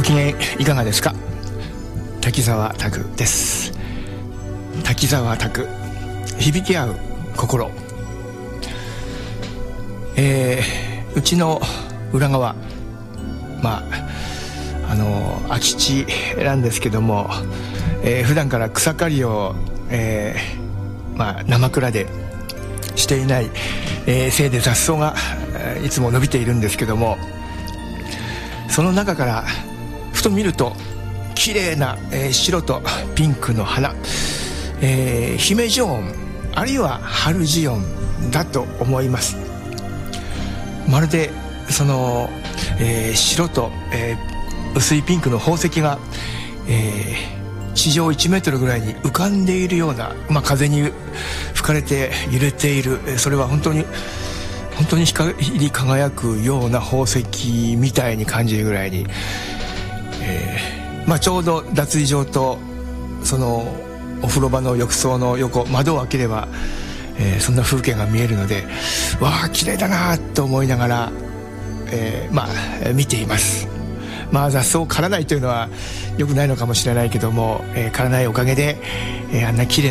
機嫌いかがですか。滝沢拓です。滝沢拓、響き合う心。うちの裏側、空き地なんですけども、普段から草刈りを、生蔵でしていない、せいで雑草がいつも伸びているんですけども、その中からふと見ると綺麗な、白とピンクの花、姫ジオンあるいは春ジオンだと思います。まるでその、白と、薄いピンクの宝石が、地上1メートルぐらいに浮かんでいるような、風に吹かれて揺れている、それは本当に光り輝くような宝石みたいに感じるぐらいに、ちょうど脱衣場とそのお風呂場の浴槽の横、窓を開ければ、そんな風景が見えるので、わあ綺麗だなと思いながら、見ています。雑草を刈らないというのは良くないのかもしれないけども、刈らないおかげで、あんな綺麗